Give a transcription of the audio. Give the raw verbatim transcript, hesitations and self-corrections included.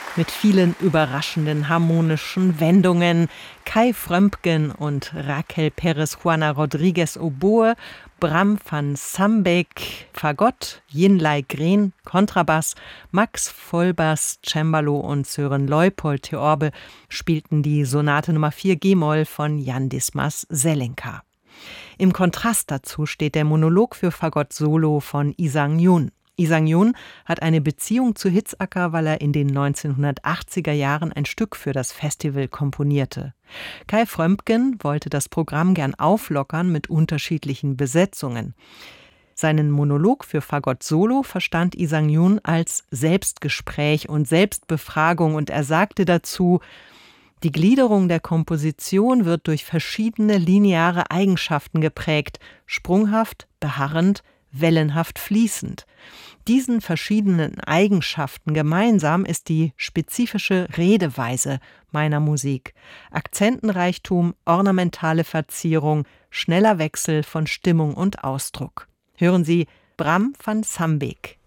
Mit vielen überraschenden harmonischen Wendungen. Kai Frömpgen und Raquel Perez Juana Rodriguez Oboe, Bram van Sambeek Fagott, Jinlai Green Kontrabass, Max Vollbass Cembalo und Sören Leupold Theorbe spielten die Sonate Nummer vier G-Moll von Jan Dismas Zelenka. Im Kontrast dazu steht der Monolog für Fagott Solo von Lee Sang-yoon. Lee Sang-yoon hat eine Beziehung zu Hitzacker, weil er in den neunzehnhundertachtziger Jahren ein Stück für das Festival komponierte. Kai Frömpgen wollte das Programm gern auflockern mit unterschiedlichen Besetzungen. Seinen Monolog für Fagott Solo verstand Lee Sang-yoon als Selbstgespräch und Selbstbefragung und er sagte dazu: Die Gliederung der Komposition wird durch verschiedene lineare Eigenschaften geprägt, sprunghaft, beharrend, wellenhaft fließend. Diesen verschiedenen Eigenschaften gemeinsam ist die spezifische Redeweise meiner Musik. Akzentenreichtum, ornamentale Verzierung, schneller Wechsel von Stimmung und Ausdruck. Hören Sie Bram van Sambeek.